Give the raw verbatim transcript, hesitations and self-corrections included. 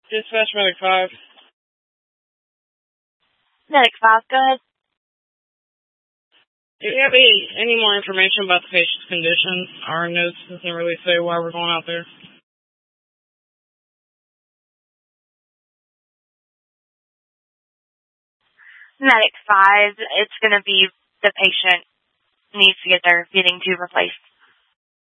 Dispatch Medic five. Medic five, go ahead. Do you have any, any more information about the patient's condition? Our notes doesn't really say why we're going out there. Medic five, it's going to be the patient needs to get their feeding tube replaced.